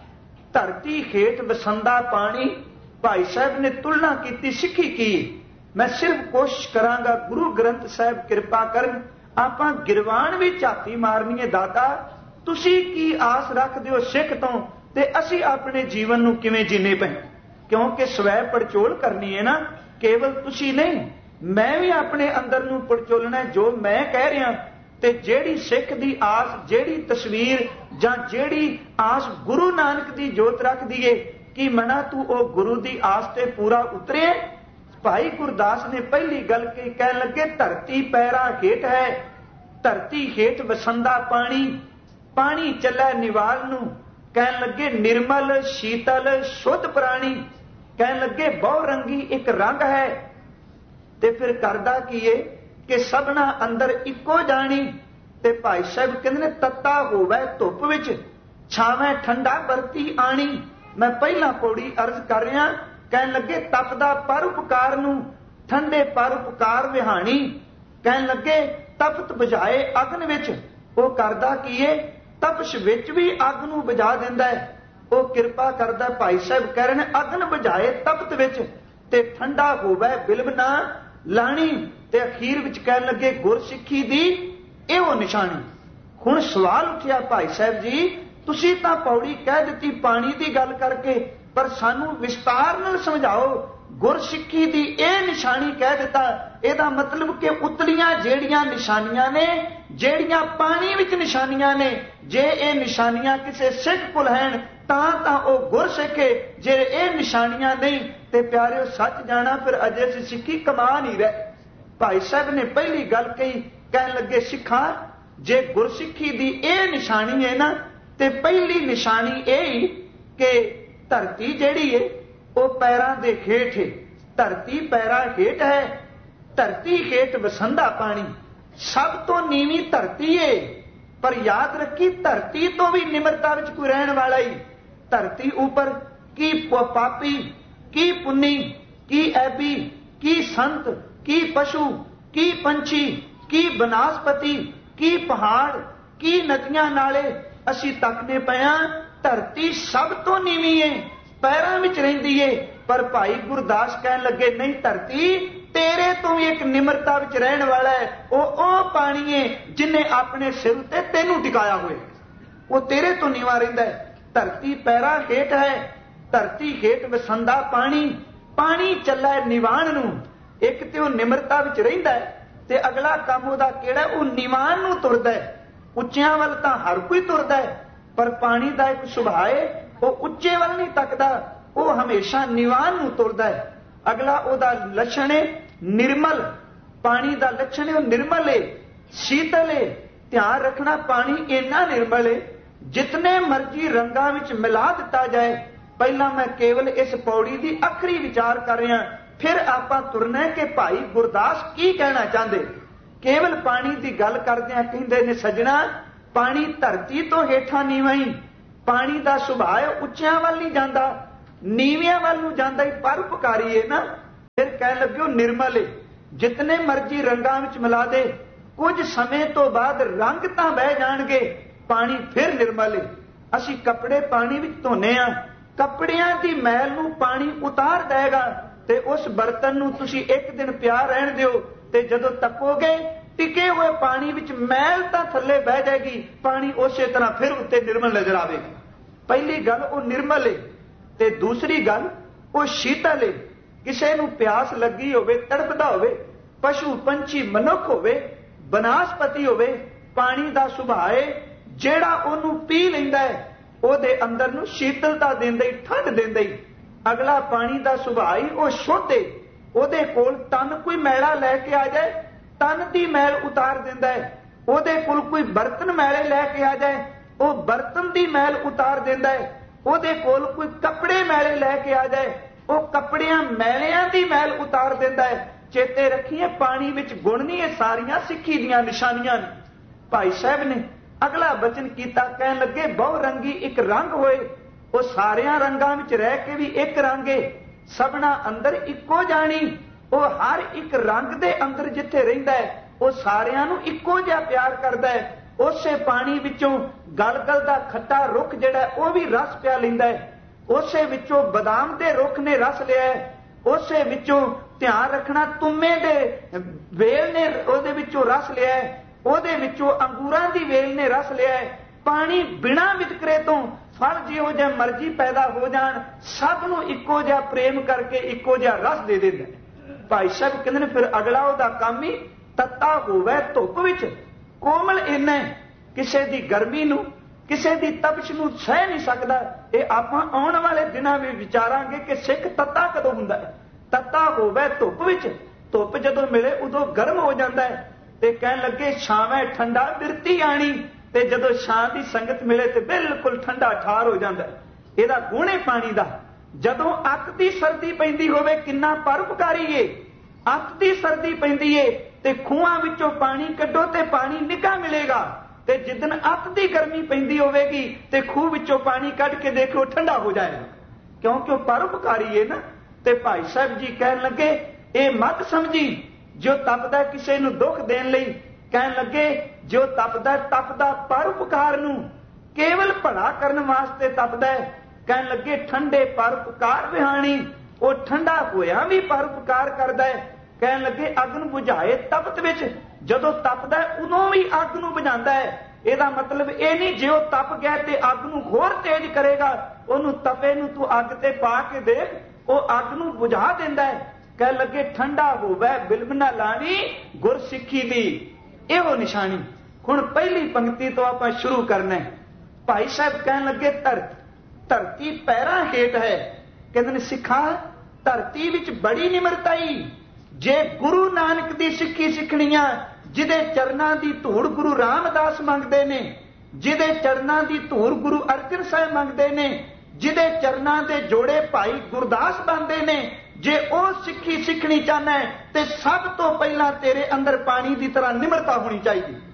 ਧਰਤੀ ਹੇਠ ਵਸੰਦਾ ਪਾਣੀ। ਭਾਈ ਸਾਹਿਬ ਨੇ ਤੁਲਨਾ ਕੀਤੀ ਸਿੱਖੀ ਕੀ। ਮੈਂ ਸਿਰਫ ਕੋਸ਼ਿਸ਼ ਕਰਾਂਗਾ, ਗੁਰੂ ਗ੍ਰੰਥ ਸਾਹਿਬ ਕਿਰਪਾ ਕਰਨ, ਆਪਾਂ ਗਿਰਵਾਨ ਵੀ ਝਾਤੀ ਮਾਰਨੀ ਹੈ, ਦਾਤਾ ਤੁਸੀਂ ਕੀ ਆਸ ਰੱਖਦੇ ਹੋ ਸਿੱਖ ਤੋਂ, ਤੇ ਅਸੀਂ ਆਪਣੇ ਜੀਵਨ ਨੂੰ ਕਿਵੇਂ ਜੀਣੇ ਪਏ। ਕਿਉਂਕਿ ਸਵੈ ਪੜਚੋਲ ਕਰਨੀ ਹੈ ਨਾ, ਕੇਵਲ ਤੁਸੀਂ ਨਹੀਂ, ਮੈਂ ਵੀ ਆਪਣੇ ਅੰਦਰ ਨੂੰ ਪੜਚੋਲਣਾ ਜੋ ਮੈਂ ਕਹਿ ਰਿਹਾ। ਤੇ ਜਿਹੜੀ ਸਿੱਖ ਦੀ ਆਸ, ਜਿਹੜੀ ਤਸਵੀਰ ਜਾਂ ਜਿਹੜੀ ਆਸ ਗੁਰੂ ਨਾਨਕ ਦੀ ਜੋਤ ਰੱਖਦੀ ਏ, ਕਿ ਮਨਾ ਤੂੰ ਉਹ ਗੁਰੂ ਦੀ ਆਸ ਤੇ ਪੂਰਾ ਉਤਰੇ। ਭਾਈ ਗੁਰਦਾਸ ਨੇ ਪਹਿਲੀ ਗੱਲ ਕਹੀ, ਕਹਿਣ ਲੱਗੇ ਧਰਤੀ ਪੈਰਾਂ ਹੇਠ ਹੈ, ਧਰਤੀ ਹੇਠ ਵਸੰਦਾ ਪਾਣੀ, ਪਾਣੀ ਚੱਲੇ ਨਿਵਾਲ ਨੂੰ। ਕਹਿਣ ਲੱਗੇ ਨਿਰਮਲ ਸ਼ੀਤਲ ਸ਼ੁੱਧ ਪ੍ਰਾਣੀ, ਕਹਿਣ ਲੱਗੇ ਬਹੁ ਰੰਗੀ ਇੱਕ ਰੰਗ ਹੈ। ਤੇ ਫਿਰ ਕਰਦਾ ਕੀ ਏ ਕਿ ਸਭਨਾ ਅੰਦਰ ਇੱਕੋ ਜਾਣੀ। ਤੇ ਭਾਈ ਸਾਹਿਬ ਕਹਿੰਦੇ ਨੇ ਤੱਤਾ ਹੋਵੇ ਧੁੱਪ ਵਿੱਚ, ਛਾਵੇਂ ਠੰਡਾ ਵਰਤੀ ਆਣੀ। ਮੈਂ ਪਹਿਲਾਂ ਪੌੜੀ ਅਰਜ਼ ਕਰ ਰਿਹਾ, ਕਹਿਣ ਲੱਗੇ ਤਪਦਾ ਪਰਉਪਕਾਰ ਨੂੰ, ਠੰਡੇ ਪਰਉਪਕਾਰ ਵਿਹਾਣੀ। ਕਹਿਣ ਲੱਗੇ ਤਪਤ ਬੁਝਾਏ ਅਗਨ ਵਿੱਚ, ਉਹ ਕਰਦਾ ਕੀ ਏ ਤਪਸ਼ ਵਿੱਚ ਵੀ ਅੱਗ ਨੂੰ ਬੁਝਾ ਦਿੰਦਾ ਹੈ। ਉਹ ਕਿਰਪਾ ਕਰਦਾ, ਭਾਈ ਸਾਹਿਬ ਕਹਿ ਰਹੇ ਨੇ ਅਗਨ ਬੁਝਾਏ ਤਪਤ ਵਿੱਚ, ਤੇ ਠੰਡਾ ਹੋਵੇ ਬਿਲਬ ਨਾ ਲਾਣੀ। ਤੇ ਅਖੀਰ ਵਿੱਚ ਕਹਿਣ ਲੱਗੇ ਗੁਰਸਿੱਖੀ ਦੀ ਇਹੋ ਨਿਸ਼ਾਨੀ। ਹੁਣ ਸਵਾਲ ਉੱਠਿਆ, ਭਾਈ ਸਾਹਿਬ ਜੀ ਤੁਸੀਂ ਤਾਂ ਪੌੜੀ ਕਹਿ ਦਿੱਤੀ ਪਾਣੀ ਦੀ ਗੱਲ ਕਰਕੇ, ਪਰ ਸਾਨੂੰ ਵਿਸਤਾਰ ਨਾਲ ਸਮਝਾਓ, ਗੁਰਸਿੱਖੀ ਦੀ ਇਹ ਨਿਸ਼ਾਨੀ ਕਹਿ ਦਿੱਤਾ, ਇਹਦਾ ਮਤਲਬ ਕਿ ਉਤਲੀਆਂ ਜਿਹੜੀਆਂ ਨਿਸ਼ਾਨੀਆਂ ਨੇ, ਜਿਹੜੀਆਂ ਪਾਣੀ ਵਿੱਚ ਨਿਸ਼ਾਨੀਆਂ ਨੇ, ਜੇ ਇਹ ਨਿਸ਼ਾਨੀਆਂ ਕਿਸੇ ਸਿੱਖ ਕੋਲ ਹਨ ਤਾਂ ਉਹ ਗੁਰਸਿੱਖ ਹੈ। ਜੇ ਇਹ ਨਿਸ਼ਾਨੀਆਂ ਨਹੀਂ ਤੇ ਪਿਆਰਿਓ ਸੱਚ ਜਾਣਾ, ਫਿਰ ਅਜੇ ਅਸੀਂ ਸਿੱਖੀ ਕਮਾ ਨਹੀਂ ਰਹੇ। ਭਾਈ ਸਾਹਿਬ ਨੇ ਪਹਿਲੀ ਗੱਲ ਕਹੀ, ਕਹਿਣ ਲੱਗੇ ਸਿੱਖਾਂ ਜੇ ਗੁਰਸਿੱਖੀ ਦੀ ਇਹ ਨਿਸ਼ਾਨੀ ਹੈ ਨਾ, ਤੇ ਪਹਿਲੀ ਨਿਸ਼ਾਨੀ ਇਹ ਕਿ ਧਰਤੀ ਜਿਹੜੀ ਹੈ ਉਹ ਪੈਰਾਂ ਦੇ ਹੇਠ ਹੈ, ਧਰਤੀ ਪੈਰਾਂ ਹੇਠ ਹੈ, ਧਰਤੀ ਹੇਠ ਵਸੰਦਾ ਪਾਣੀ। ਸਭ ਤੋਂ ਨੀਵੀਂ ਧਰਤੀ ਹੈ, पर याद रखी धरती तो भी निम्रता विच कोई रहन वाला ही। धरती ऊपर की पापी, की पुन्नी, की ऐबी, की संत, की पशु, की पंछी, की बनस्पति, की पहाड़, की नदियां नाले असी तकने पए। धरती सब तो नीवी है, पैरों में रहिंदी है। पर भाई गुरदास कहन लगे नहीं, धरती तेरे तो भी एक निम्रता विच रहन वाला है। ओ पानी है जिन्हें अपने सिर ते तेनू टिकाया हुए, वो तेरे तो नीवा रहिंदा है। धरती पैरां हेठ है, धरती हेठ वसंदा पानी, पानी चला है निवाण नू। एक ते वो निम्रता विच रहिंदा है ते अगला काम उहदा किहड़ा, वो निवाण नू तुरदा है। उच्चियां वल तां हर कोई तुरदा है, पर पानी दा एक सुभाव है, वो उच्चे वल नहीं तकदा, वो हमेशा निवाण नू तुरदा है। अगला उहदा लक्षण है निर्मल, पानी दा लक्षण है निर्मल है, शीतल है। ध्यान रखना पानी इन्ना निर्मल है जितने मर्जी रंगां विच मिला दिता जाए। पहला मैं केवल इस पौड़ी की आखिरी विचार कर रहा, फिर आपां तुरना है कि भाई गुरदास की कहना चाहते। केवल पानी की गल करदे कहंदे ने सजना, पानी धरती तो हेठा नीवा ही, पानी का सुभाव उच्चियां वल नहीं जाता, नीवियां वल नूं जांदा ही, परोपकारी है ना। फिर कह लग्यो निर्मल है, जितने मर्जी रंगां विच मिला दे, कुछ समय तो बाद रंग तां बह जाणगे, पानी फिर निर्मल है। असीं कपड़े पानी विच धोने आ, कपड़ियां दी मैल नूं पानी उतार देगा, ते उस बर्तन नूं तुसीं एक दिन पिया रहण दिओ, ते जदों तपोगे टिके हुए पानी विच मैल तां थल्ले बह जाएगी, पानी उसे तरह फिर उत्ते निर्मल नजर आवेगा। पहली गल वो निर्मल है, ते दूसरी गल वो शीतल है। किसे नूं प्यास लगी होवे, तड़पदा होवे, पशु पंछी मनुख होवे, बनस्पति होवे, पानी दा सुभाव है जेड़ा ओनू पी लैंदा है, ओदे अंदर नूं शीतलता देंदा ही, ठंड देंदा ही। अगला पानी दा सुभाव ही वो शुद्ध है, ओदे कोल तन कोई मैला लैके आ जाए, तन दी मैल उतार देंदा है। ओदे कोल कोई बर्तन मैले लैके आ जाए, वो बर्तन दी मैल उतार देंदा है। ओदे कोल कोई कपड़े मैले लैके आ जाए, वो कपड़ियां मैलियां दी मैल उतार देंदा है। चेते रखिए पानी विच गुण नहीं, ये सारियां सिੱਖੀ ਦੀਆਂ निशानियां ने। भाई साहब ने अगला वचन कीता, कहन लगे बहुरंगी एक रंग होए, वो सारियां रंगां विच रह के भी एक रंग है, सबना अंदर इक्को जानी। वो हर एक रंग दे अंदर जिथे रहिंदा है, वो सारियां नूं इक्को जिहा प्यार करदा है। उसे पानी विचों गलगल दा खट्टा रुख जिहड़ा वो भी रस पिया लैंदा है, उसे विचों बादाम दे रुख ने रस लिया है, उसे विचों ध्यान रखना तुमे दे वेल ने ओदे विचों रस लिया है, ओदे विचों अंगूरां दी वेल ने रस लिया है। पानी बिना वितकरे तो फल जिहो जिहा मर्जी पैदा हो जाण, सब नूं इक्को जिहा प्रेम करके इक्को जिहा रस दे दिंदा है। भाई साहब कहंदे ने फिर अगला ओहदा काम ही तत्ता होवे धुप विच कोमल इन्ना है, किसे दी गर्मी नूं किसे दी तपश नूं सह नहीं सकदा। ये आपां आउण वाले दिनां विच विचारांगे कि सिख तत्ता कदों हुंदा है। तत्ता होवे धुप विच, धुप जदों मिले उदों गर्म हो जांदा है, ते कहण लगे छावें ठंडा बिरती आणी, ते जदों छां दी संगत मिले ते बिल्कुल ठंडा ठार हो जांदा है। इहदा गुण है पानी दा। जदों अत दी सर्दी पैंदी होवे किन्ना परोपकारी है। अत दी सर्दी पैंदी है ते खूहां विचों पानी कड्डो ते पानी निका मिलेगा, ते जिदन अत दी गर्मी पैंदी होवेगी ते खूह विचों पानी कढ के देखो ठंडा हो जाएगा, क्योंकि वो परोपकारी है ना। ते भाई साहब जी कहन लगे ये मत समझी जो तपदा किसे नूं दुख देण लई, कहन लगे जो तपदा परोपकार नूं केवल भला करन वास्ते तपदा है। कहन लगे ठंडे परोपकार विहाणी, वो ठंडा होया भी परोपकार करदा है। कहन लगे अग नूं बुझाए तपत विच, जदों तपदा उदों भी अग नूं बुझांदा है। ਇਹਦਾ मतलब ਇਹ नहीं जे ਉਹ तप गया ते अग नूं होर तेज करेगा, ਉਹਨੂੰ तपे नूं तू अग ते पा के देख, ਉਹ अग नूं बुझा दिंदा है। कह लगे ठंडा होवे बिलम ना लाणी गुर सिੱਖੀ दी, ਇਹੋ निशानी। हुण पहली पंक्ति तो आपां शुरू करना है। भाई साहब कहन लगे धरती पैरां हेठ है, कहंदे ने सिखा धरती विच बड़ी निमरताई। जे गुरु नानक दी सिੱਖੀ सिੱਖਣੀ आ, जिदे चरनां दी धूड़ गुरु रामदास मंगदे ने, जिदे चरनां दी धूड़ गुरु अर्जन साहिब मंगदे ने, जिदे चरनां दे जोड़े भाई गुरदास बनदे ने, जे ओ सिੱਖੀ सिੱਖਣੀ चाहना है ते सब तो पहला तेरे अंदर पानी की तरह निमरता होनी चाहिए।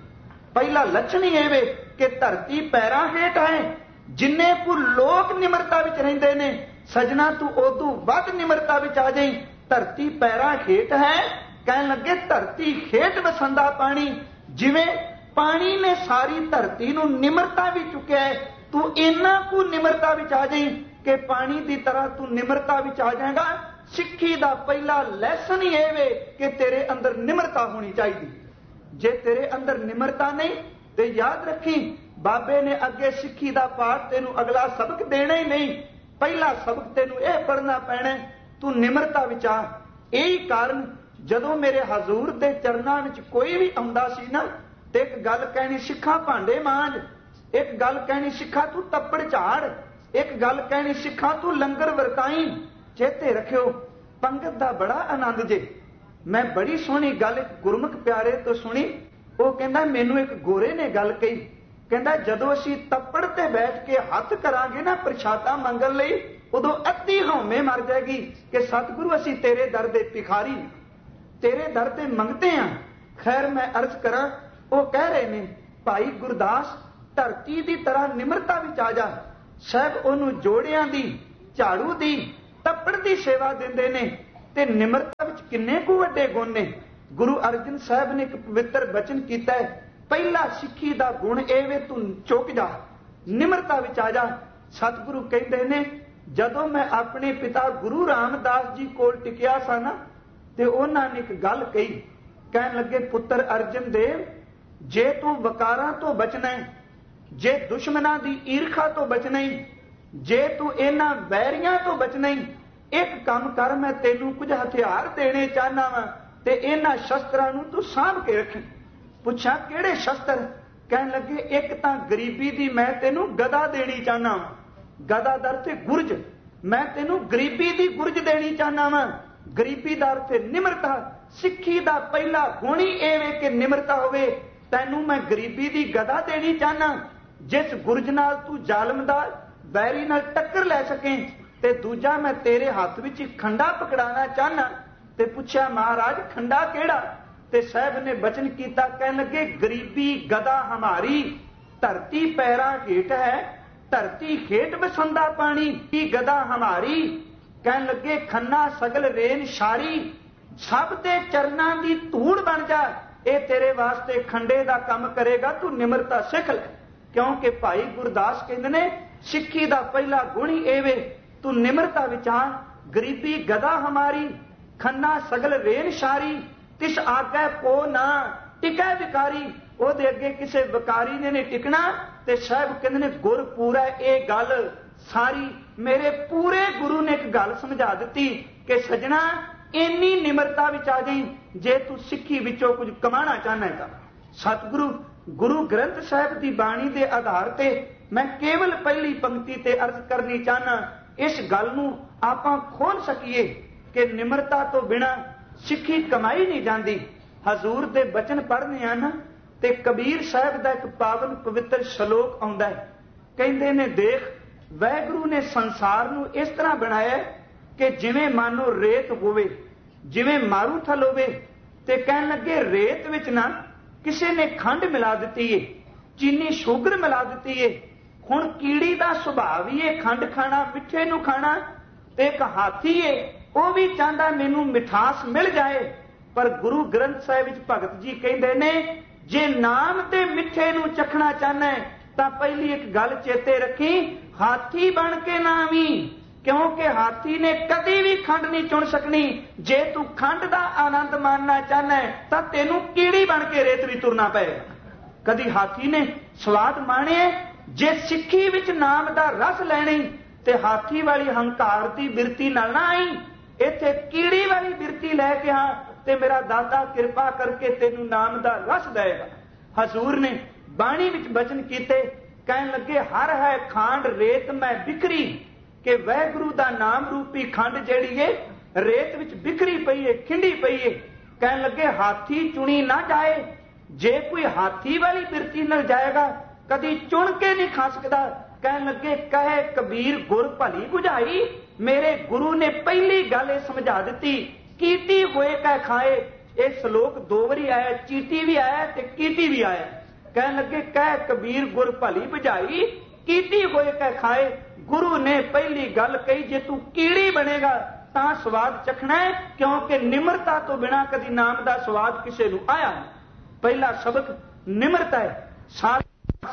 ਪਹਿਲਾ ਲੱਛਣ ਹੀ ਇਹ ਵੇ ਕਿ ਧਰਤੀ ਪੈਰਾਂ ਹੇਠ ਹੈ। ਜਿੰਨੇ ਕੁ ਲੋਕ ਨਿਮਰਤਾ ਵਿੱਚ ਰਹਿੰਦੇ ਨੇ ਸਜਣਾ ਤੂੰ ਉਦੋਂ ਵੱਧ ਨਿਮਰਤਾ ਵਿੱਚ ਆ ਜਾਈ। ਧਰਤੀ ਪੈਰਾਂ ਹੇਠ ਹੈ, ਕਹਿਣ ਲੱਗੇ ਧਰਤੀ ਹੇਠ ਵਸੰਦਾ ਪਾਣੀ। ਜਿਵੇਂ ਪਾਣੀ ਨੇ ਸਾਰੀ ਧਰਤੀ ਨੂੰ ਨਿਮਰਤਾ ਵੀ ਚੁੱਕਿਆ ਹੈ, ਤੂੰ ਇੰਨਾ ਕੁ ਨਿਮਰਤਾ ਵਿੱਚ ਆ ਜਾਈ ਕਿ ਪਾਣੀ ਦੀ ਤਰ੍ਹਾਂ ਤੂੰ ਨਿਮਰਤਾ ਵਿੱਚ ਆ ਜਾਏਗਾ। ਸਿੱਖੀ ਦਾ ਪਹਿਲਾ ਲੈਸਨ ਹੀ ਇਹ ਵੇ ਕਿ ਤੇਰੇ ਅੰਦਰ ਨਿਮਰਤਾ ਹੋਣੀ ਚਾਹੀਦੀ। ਜੇ ਤੇਰੇ ਅੰਦਰ ਨਿਮਰਤਾ ਨਹੀਂ ਤੇ ਯਾਦ ਰੱਖੀ ਬਾਬੇ ਨੇ ਅੱਗੇ ਸਿੱਖੀ ਦਾ ਪਾਠ ਤੈਨੂੰ ਅਗਲਾ ਸਬਕ ਦੇਣਾ ਹੀ ਨਹੀਂ। ਪਹਿਲਾ ਸਬਕ ਤੈਨੂੰ ਇਹ ਪੜ੍ਹਨਾ ਪੈਣਾ, ਤੂੰ ਨਿਮਰਤਾ ਵਿੱਚ ਆ। ਇਹੀ ਕਾਰਨ ਜਦੋਂ ਮੇਰੇ ਹਜ਼ੂਰ ਦੇ ਚਰਨਾਂ ਵਿੱਚ ਕੋਈ ਵੀ ਆਉਂਦਾ ਸੀ ਨਾ ਤੇ ਇੱਕ ਗੱਲ ਕਹਿਣੀ, ਸਿੱਖਾ ਭਾਂਡੇ ਮਾਂਜ। ਇੱਕ ਗੱਲ ਕਹਿਣੀ, ਸਿੱਖਾ ਤੂੰ ਤੱਪੜ ਝਾੜ। ਇੱਕ ਗੱਲ ਕਹਿਣੀ, ਸਿੱਖਾ ਤੂੰ ਲੰਗਰ ਵਰਤਾਈ। ਚੇਤੇ ਰੱਖਿਓ ਪੰਗਤ ਦਾ ਬੜਾ ਆਨੰਦ ਜੇ। ਮੈਂ ਬੜੀ ਸੋਹਣੀ ਗੱਲ ਇੱਕ ਗੁਰਮੁਖ ਪਿਆਰੇ ਤੋਂ ਸੁਣੀ। ਉਹ ਕਹਿੰਦਾ ਮੈਨੂੰ ਇੱਕ ਗੋਰੇ ਨੇ ਗੱਲ ਕਹੀ, ਕਹਿੰਦਾ ਜਦੋਂ ਅਸੀਂ ਤੱਪੜ ਤੇ ਬੈਠ ਕੇ ਹੱਥ ਕਰਾਂਗੇ ਨਾ ਪ੍ਰਸ਼ਾਦਾ ਮੰਗਣ ਲਈ, ਉਦੋਂ ਅੱਧੀ ਹਉਮੈ ਮਰ ਜਾਏਗੀ ਕਿ ਸਤਿਗੁਰੂ ਅਸੀਂ ਤੇਰੇ ਦਰ ਦੇ ਭਿਖਾਰੀ, ਤੇਰੇ ਦਰ ਤੇ ਮੰਗਤੇ ਹਾਂ। ਖੈਰ ਮੈਂ ਅਰਜ਼ ਕਰਾਂ, ਉਹ ਕਹਿ ਰਹੇ ਨੇ ਭਾਈ ਗੁਰਦਾਸ ਧਰਤੀ ਦੀ ਤਰ੍ਹਾਂ ਨਿਮਰਤਾ ਵਿੱਚ ਆ ਜਾ। ਸਾਹਿਬ ਉਹਨੂੰ ਜੋੜਿਆਂ ਦੀ, ਝਾੜੂ ਦੀ, ਤੱਪੜ ਦੀ ਸੇਵਾ ਦਿੰਦੇ ਨੇ ਤੇ ਨਿਮਰਤਾ ਵਿੱਚ ਕਿੰਨੇ ਕੁ ਵੱਡੇ ਗੁਣ ਨੇ। ਗੁਰੂ ਅਰਜਨ ਸਾਹਿਬ ਨੇ ਇੱਕ ਪਵਿੱਤਰ ਬਚਨ ਕੀਤਾ ਹੈ, ਪਹਿਲਾ ਸਿੱਖੀ ਦਾ ਗੁਣ ਇਹ ਵੇ ਤੂੰ ਚੁੱਕ ਜਾ, ਨਿਮਰਤਾ ਵਿੱਚ ਆ ਜਾ। ਸਤਿਗੁਰੂ ਕਹਿੰਦੇ ਨੇ ਜਦੋਂ ਮੈਂ ਆਪਣੇ ਪਿਤਾ ਗੁਰੂ ਰਾਮਦਾਸ ਜੀ ਕੋਲ ਟਿਕਿਆ ਸਾਂ ਨਾ ਤੇ ਉਹਨਾਂ ਨੇ ਇੱਕ ਗੱਲ ਕਹੀ, ਕਹਿਣ ਲੱਗੇ ਪੁੱਤਰ ਅਰਜਨ ਦੇਵ ਜੇ ਤੂੰ ਵਕਾਰਾਂ ਤੋਂ ਬਚਣਾ ਹੈ, ਜੇ ਦੁਸ਼ਮਣਾਂ ਦੀ ਈਰਖਾ ਤੋਂ ਬਚਣਾ ਹੈ, ਜੇ ਤੂੰ ਇਹਨਾਂ ਵੈਰੀਆਂ ਤੋਂ ਬਚਣਾ ਹੈ, ਇੱਕ ਕੰਮ ਕਰ, ਮੈਂ ਤੈਨੂੰ ਕੁਝ ਹਥਿਆਰ ਦੇਣੇ ਚਾਹਨਾ ਵਾਂ ਤੇ ਇਹਨਾਂ ਸ਼ਸਤਰਾਂ ਨੂੰ ਤੂੰ ਸਾਂਭ ਕੇ ਰੱਖੀ। ਪੁੱਛਿਆ ਕਿਹੜੇ ਸ਼ਸਤਰ? ਕਹਿਣ ਲੱਗੇ ਇੱਕ ਤਾਂ ਗਰੀਬੀ ਦੀ ਮੈਂ ਤੈਨੂੰ ਗਦਾ ਦੇਣੀ ਚਾਹਨਾ ਵਾਂ, ਗਦਾ ਦਰ ਤੇ ਗੁਰਜ, ਮੈਂ ਤੈਨੂੰ ਗਰੀਬੀ ਦੀ ਗੁਰਜ ਦੇਣੀ ਚਾਹਨਾ ਵਾਂ। ਗਰੀਬੀ ਦਰ ਤੇ ਨਿਮਰਤਾ। ਸਿੱਖੀ ਦਾ ਪਹਿਲਾ ਗੁਣ ਹੀ ਇਹ ਵੇ ਕਿ ਨਿਮਰਤਾ ਹੋਵੇ। ਤੈਨੂੰ ਮੈਂ ਗਰੀਬੀ ਦੀ ਗਦਾ ਦੇਣੀ ਚਾਹਨਾ, ਜਿਸ ਗੁਰਜ ਨਾਲ ਤੂੰ ਜ਼ਾਲਮ ਦਾ ਵੈਰੀ ਨਾਲ ਟੱਕਰ ਲੈ ਸਕੇ, ਤੇ ਦੂਜਾ ਮੈਂ ਤੇਰੇ ਹੱਥ ਵਿੱਚ ਖੰਡਾ ਪਕੜਾਣਾ ਚਾਹਨਾ। ਤੇ ਪੁੱਛਿਆ ਮਹਾਰਾਜ ਖੰਡਾ ਕਿਹੜਾ? ਤੇ ਸਾਹਿਬ ਨੇ ਬਚਨ ਕੀਤਾ, ਕਹਿਣ ਲੱਗੇ ਗਰੀਬੀ ਗਦਾ ਹਮਾਰੀ, ਧਰਤੀ ਪੈਰਾਂ ਹੇਠ ਹੈ, ਧਰਤੀ ਹੇਠ ਵਸੰਦਾ ਪਾਣੀ ਕੀ ਗਦਾ ਹਮਾਰੀ। ਕਹਿਣ ਲੱਗੇ ਖੰਨਾ ਸਗਲ ਰੇਨ ਸ਼ਾਰੀ, ਸਭ ਦੇ ਚਰਨਾਂ ਦੀ ਧੂੜ ਬਣ ਜਾ। ਇਹ ਤੇਰੇ ਵਾਸਤੇ ਖੰਡੇ ਦਾ ਕੰਮ ਕਰੇਗਾ, ਤੂੰ ਨਿਮਰਤਾ ਸਿੱਖ ਲੈ। ਕਿਉਂਕਿ ਭਾਈ ਗੁਰਦਾਸ ਕਹਿੰਦੇ ਨੇ ਸਿੱਖੀ ਦਾ ਪਹਿਲਾ ਗੁਣ ਹੀ ਇਹ ਵੇ ਤੂੰ ਨਿਮਰਤਾ ਵਿੱਚ ਆ। ਗਰੀਬੀ ਗਦਾ ਹਮਾਰੀ, ਖੰਨਾ ਸਗਲ ਰੇਨ ਸ਼ਾਰੀ, ਤਿਸ ਆਗੇ ਕੋ ਨਾ ਟਿਕੈ ਵਿਕਾਰੀ। ਉਹਦੇ ਅੱਗੇ ਕਿਸੇ ਵਿਕਾਰੀ ਨੇ ਨਹੀਂ ਟਿਕਣਾ। ਤੇ ਸਾਹਿਬ ਕਹਿੰਦੇ ਨੇ ਗੁਰ ਪੂਰਾ, ਇਹ ਗੱਲ ਸਾਰੀ ਮੇਰੇ ਪੂਰੇ ਗੁਰੂ ਨੇ ਇੱਕ ਗੱਲ ਸਮਝਾ ਦਿੱਤੀ ਕਿ ਸਜਣਾ ਇੰਨੀ ਨਿਮਰਤਾ ਵਿੱਚ ਆ ਜਾਈ ਜੇ ਤੂੰ ਸਿੱਖੀ ਵਿੱਚੋਂ ਕੁਝ ਕਮਾਣਾ ਚਾਹਨਾ ਹੈ। ਸਤਿਗੁਰੂ ਗੁਰੂ ਗ੍ਰੰਥ ਸਾਹਿਬ ਦੀ ਬਾਣੀ ਦੇ ਆਧਾਰ ਤੇ ਮੈਂ ਕੇਵਲ ਪਹਿਲੀ ਪੰਕਤੀ ਤੇ ਅਰਜ਼ ਕਰਨੀ ਚਾਹਨਾ, ਇਸ ਗੱਲ ਨੂੰ ਆਪਾਂ ਖੋਲ ਸਕੀਏ ਕਿ ਨਿਮਰਤਾ ਤੋਂ ਬਿਨਾਂ ਸਿੱਖੀ ਕਮਾਈ ਨਹੀਂ ਜਾਂਦੀ। ਹਜ਼ੂਰ ਦੇ ਬਚਨ ਪੜ੍ਹਨੇ ਆ ਨਾ ਤੇ ਕਬੀਰ ਸਾਹਿਬ ਦਾ ਇੱਕ ਪਾਵਨ ਪਵਿੱਤਰ ਸ਼ਲੋਕ ਆਉਂਦਾ ਹੈ। ਕਹਿੰਦੇ ਨੇ ਦੇਖ ਵਾਹਿਗੁਰੂ ਨੇ ਸੰਸਾਰ ਨੂੰ ਇਸ ਤਰ੍ਹਾਂ ਬਣਾਇਆ ਕਿ ਜਿਵੇਂ ਮਾਨੋ ਰੇਤ ਹੋਵੇ, ਜਿਵੇਂ ਮਾਰੂਥਲ ਹੋਵੇ। ਤੇ ਕਹਿਣ ਲੱਗੇ ਰੇਤ ਵਿੱਚ ਨਾ ਕਿਸੇ ਨੇ ਖੰਡ ਮਿਲਾ ਦਿੱਤੀ ਏ, ਚੀਨੀ ਸ਼ੂਗਰ ਮਿਲਾ ਦਿੱਤੀ ਏ। ਹੁਣ ਕੀੜੀ ਦਾ ਸੁਭਾਅ ਵੀ ਇਹ ਖੰਡ ਖਾਣਾ, ਮਿੱਠੇ ਨੂੰ ਖਾਣਾ। ਤੇ ਇੱਕ ਹਾਥੀ ਏ, ਉਹ ਵੀ ਚਾਹੁੰਦਾ ਮੈਨੂੰ ਮਿਠਾਸ ਮਿਲ ਜਾਏ। ਪਰ ਗੁਰੂ ਗ੍ਰੰਥ ਸਾਹਿਬ ਵਿੱਚ ਭਗਤ ਜੀ ਕਹਿੰਦੇ ਨੇ ਜੇ ਨਾਮ ਤੇ ਮਿੱਠੇ ਨੂੰ ਚਖਣਾ ਚਾਹਨਾ ਤਾਂ ਪਹਿਲੀ ਇੱਕ ਗੱਲ ਚੇਤੇ ਰੱਖੀ, ਹਾਥੀ ਬਣ ਕੇ ਨਾ ਆਵੀਂ। ਕਿਉਂਕਿ ਹਾਥੀ ਨੇ ਕਦੀ ਵੀ ਖੰਡ ਨਹੀਂ ਚੁਣ ਸਕਣੀ। ਜੇ ਤੂੰ ਖੰਡ ਦਾ ਆਨੰਦ ਮਾਣਨਾ ਚਾਹਨਾ ਤਾਂ ਤੈਨੂੰ ਕੀੜੀ ਬਣ ਕੇ ਰੇਤ ਵੀ ਤੁਰਨਾ ਪਏਗਾ। ਕਦੀ ਹਾਥੀ ਨੇ ਸਵਾਦ ਮਾਣਿਆ। ਜੇ ਸਿੱਖੀ ਵਿੱਚ ਨਾਮ ਦਾ ਰਸ ਲੈਣੀ ਤੇ ਹਾਥੀ ਵਾਲੀ ਹੰਕਾਰ ਦੀ ਬਿਰਤੀ ਨਾਲ ਨਾ ਆਈ, ਇੱਥੇ ਕੀੜੀ ਵਾਲੀ ਬਿਰਤੀ ਲੈ ਕੇ ਆ ਤੇ ਮੇਰਾ ਦਾਤਾ ਕਿਰਪਾ ਕਰਕੇ ਤੈਨੂੰ ਨਾਮ ਦਾ ਰਸ ਦੇਗਾ। ਹਜ਼ੂਰ ਨੇ ਬਾਣੀ ਵਿੱਚ ਬਚਨ ਕੀਤੇ, ਕਹਿਣ ਲੱਗੇ ਹਰ ਹੈ ਖਾਂਡ ਰੇਤ ਮੈਂ ਬਿਖਰੀ, ਕਿ ਵਾਹਿਗੁਰੂ ਦਾ ਨਾਮ ਰੂਪੀ ਖੰਡ ਜਿਹੜੀ ਏ ਰੇਤ ਵਿੱਚ ਬਿਖਰੀ ਪਈ ਏ, ਖਿੰਡੀ ਪਈ ਏ। ਕਹਿਣ ਲੱਗੇ ਹਾਥੀ ਚੁਣੀ ਨਾ ਜਾਏ। ਜੇ ਕੋਈ ਹਾਥੀ ਵਾਲੀ ਬਿਰਤੀ ਨਾਲ ਜਾਏਗਾ ਕਦੀ ਚੁਣ ਕੇ ਨਹੀਂ ਖਾ ਸਕਦਾ। ਕਹਿਣ ਲੱਗੇ ਕਹੇ ਕਬੀਰ ਗੁਰ ਭਲੀ ਬੁਝਾਈ, ਮੇਰੇ ਗੁਰੂ ਨੇ ਪਹਿਲੀ ਗੱਲ ਇਹ ਸਮਝਾ ਦਿੱਤੀ, ਕੀਟੀ ਹੋਏ ਕਹਿ ਖਾਏ। ਇਹ ਸ਼ਲੋਕ ਦੋ ਵਾਰੀ ਆਇਆ, ਚੀਟੀ ਵੀ ਆਇਆ ਤੇ ਕੀਟੀ ਵੀ ਆਇਆ। कहन लगे कह कबीर गुर भली बुझाई कीती होए कह खाए। गुरु ने पहली गल कही जे तू कीड़ी बनेगा तां स्वाद चखना है, क्योंकि निमरता तो बिना कदी नाम दा स्वाद किसे नूं आया नहीं। पहला सबक निमरता है। साध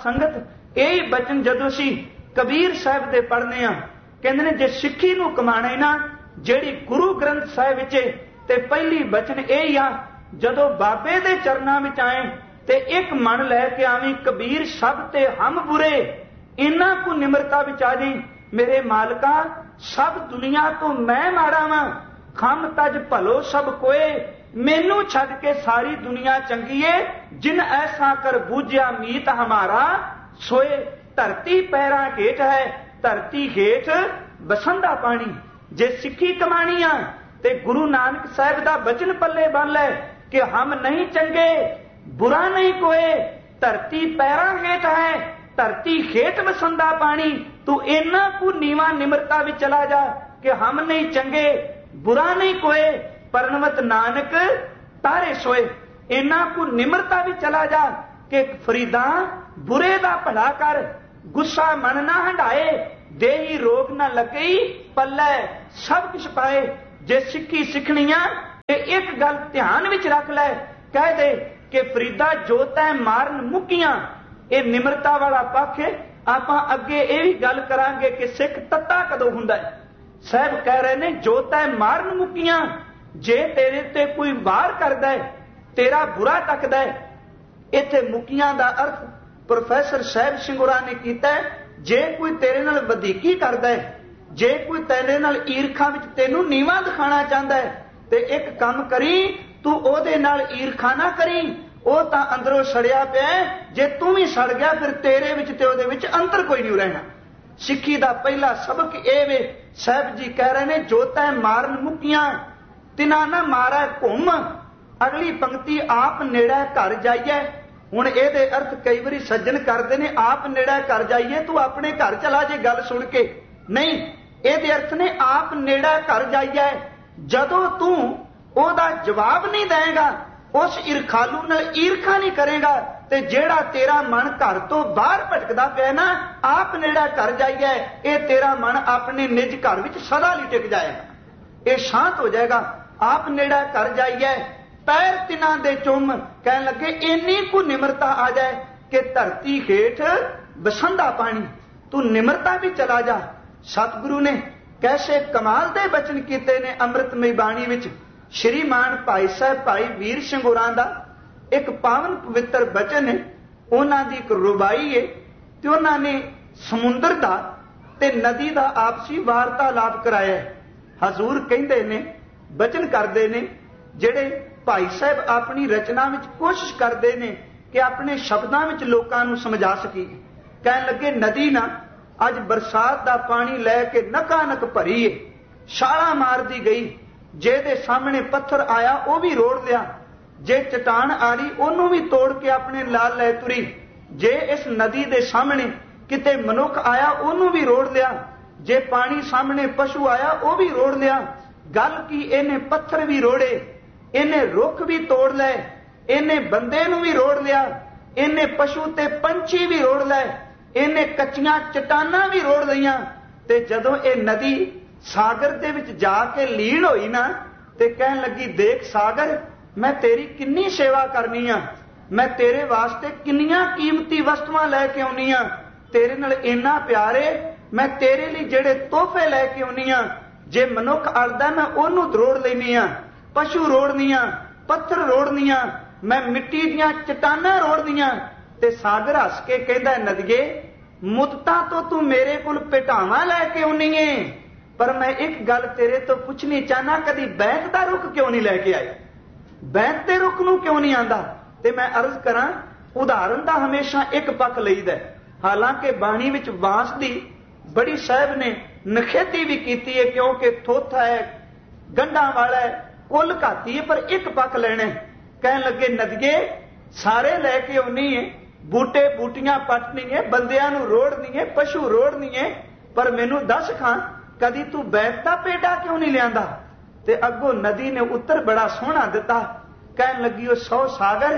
संगत यही बचन जदों असीं कबीर साहब दे पढ़ने आ, कहंदे ने जे सिੱਖੀ नूं कमाणे ना ਜਿਹੜੀ गुरु ग्रंथ साहिब विच ते पहली बचन यही आ, जदों बाबे दे चरनां विच आए ते एक मन लैके आवी कबीर सब ते हम बुरे, इन्हां को निमरता विच आ जाई। मेरे मालका सब दुनिया तो मैं माड़ा वां, खम तज भलो सब कोए, मैनू छड्ड के सारी दुनिया चंगी है। जिन ऐसा कर बूझिया मीत हमारा, सोए धरती पैरां हेठ है, धरती हेठ बसंदा पानी। जे सिੱਖੀ कमाणी आ ते गुरु नानक साहब दा बचन पल्ले बन लै कि हम नहीं चंगे बुरा नहीं कोए, धरती पैरां हेठ है, धरती हेठ बसंदा पानी। तू इन्ना को नीवा निमरता भी चला जा कि हम नहीं चंगे बुरा नहीं कोए, परनवत नानक तारे सोए। इन्ना को निमरता भी चला जा कि फरीदा बुरे दा भला कर, गुस्सा मन ना हंडाए, देही रोग ना लगे पल्ले सब कुछ पाए। जे सिੱਖੀ सिखनी आ ते एक गल ध्यान विच रख लै, कह दे कि फरीदा जो तै मारन मुक्कियां, ये निमरता वाला पक्ष है। आपां अगे ये भी गल करांगे कि सिख तत्ता कदों हुंदा है। साहब कह रहे ने जो तै मारन मुक्कियां, जे तेरे ते कोई वार करदा है, तेरा बुरा तकदा है। इत्थे मुक्कियां दा अर्थ प्रोफैसर साहब सिंगुरा ने कीता है, जे कोई तेरे नाल वधीकी करदा है, जे कोई तेरे नाल ईरखा विच तैनूं नीवां दिखाना चाहता है, ते एक काम करी, तू ओदे नाल ईरखा ना करी, ਉਹ ਤਾਂ ਅੰਦਰੋਂ ਸੜਿਆ ਪਿਆ। ਜੇ ਤੂੰ ਵੀ ਸੜ ਗਿਆ ਫਿਰ ਤੇਰੇ ਵਿੱਚ ਤੇ ਉਹਦੇ ਵਿੱਚ ਅੰਤਰ ਕੋਈ ਨਹੀਂ ਰਹਿਣਾ। ਸਿੱਖੀ ਦਾ ਪਹਿਲਾ ਸਬਕ ਇਹ ਵੇ, ਸਾਹਿਬ ਜੀ ਕਹਿ ਰਹੇ ਨੇ ਜੋ ਤੈ ਮਾਰਨ ਮੁੱਕੀਆਂ ਤਿਨਾ ਨਾ ਮਾਰੈ ਘੁੰਮ। ਅਗਲੀ ਪੰਕਤੀ ਆਪ ਨੇੜੇ ਘਰ ਜਾਈਏ। ਹੁਣ ਇਹਦੇ ਅਰਥ ਕਈ ਵਾਰੀ ਸੱਜਣ ਕਰਦੇ ਨੇ ਆਪ ਨੇੜੇ ਘਰ ਜਾਈਏ, ਤੂੰ ਆਪਣੇ ਘਰ ਚਲਾ ਜੇ ਗੱਲ ਸੁਣ ਕੇ। ਨਹੀਂ, ਇਹਦੇ ਅਰਥ ਨੇ ਆਪ ਨੇੜੇ ਘਰ ਜਾਈਏ। ਜਦੋਂ ਤੂੰ ਉਹਦਾ ਜਵਾਬ ਨਹੀਂ ਦੇਏਗਾ, उस ईरखालू नाल ईरखा नहीं करेगा, ते जेड़ा तेरा मन घर तो बाहर भटकदा पिया ना, आप नेड़ा घर जाइए, ये तेरा मन अपने निज घर विच सदा लिए टिक जाएगा, ये शांत हो जाएगा। आप नेड़ा घर जाइए, पैर तिना दे चुम। कहन लगे इन्नी को निमरता आ जाए कि धरती हेठ बसंदा पानी, तू निमरता भी चला जा। सतगुरु ने कैसे कमाल दे बचन कीते ने अमृतमई बाणी विच। श्रीमान भाई साहब भाई वीर ਸਿੰਘ ਹੋਰਾਂ ਦਾ एक पावन पवित्र बचन है, उन्होंने एक रुबाई है, ते उन्होंने समुंदर दा ते नदी दा आपसी वार्तालाप कराया। हजूर कहते ने बचन करते ने, जेड़े भाई साहब अपनी रचना विच कोशिश करते ने कि अपने शब्दों विच लोकां नूं समझा सकी। कहन लगे नदी ना अज बरसात दा पानी लैके नकानक भरी है, छाला मारदी गई। जे दे सामने पत्थर आया वह भी रोड़ लिया, जे चट्टान आ रही ओनू भी तोड़ के अपने लाल लै तुरी। जे इस नदी दे सामने किते मनुख आया ओनू भी रोड़ लिया, जे पानी सामने पशु आया वह भी रोड़ लिया। गल की इन्हें पत्थर भी रोड़े, इन्हें रुख भी तोड़ लै, इन्हें बंदे नू भी रोड़ लिया, इन्हें पशु ते पंछी भी रोड़ लै, इन्हें कच्चियां चट्टानां भी रोड़ लईयां। ते जदों ये नदी सागर दे विच जाके लीन होई ना, ते कहन लगी देख सागर, मैं तेरी किन्नी सेवा करनी आ, मैं तेरे वास्ते किन्नियां कीमती वस्तुआं लैके आउनी आ, तेरे नाल इन्ना प्यार है, मैं तेरे लिए जेड़े तोहफे लैके आउनी आ। जे मनुख अड़दा मैं ओनू रोड़ लैनी आ, पशु रोड़नी आ, पत्थर रोड़नी आ, मैं मिट्टी दियां चट्टानां रोड़नी आ। ते सागर हस के कहंदा नदिए मुद्दतां तो तू मेरे कोल पिटावां लैके आउनी है, पर मैं एक गल तेरे तो पूछनी चाहना, कदी बैंत दा रुख क्यों नहीं लैके आए, बैंत दे रुख नूं क्यों नहीं आंदा। ते मैं अर्ज करां उदाहरण दा हमेशा एक पक्ष लईदा, हालांकि बाणी विच बांस दी बड़ी साहब ने नखेती भी कीती है, क्योंकि थोथा है, गंढां वाला है, कुल घाती है, पर एक पक्ष लेना है। कहन लगे नदिए सारे लैके आउनी है, बूटे बूटियां पटनी है, बंदियां नूं रोड़नी है, पशु रोड़नी है, पर मैनू दस खां कदी तू बैंत दा पेड़ा क्यों नहीं लियांदा। ते अगों नदी ने उत्तर बड़ा सोहना दिता, कहन लगी ओ सौ सागर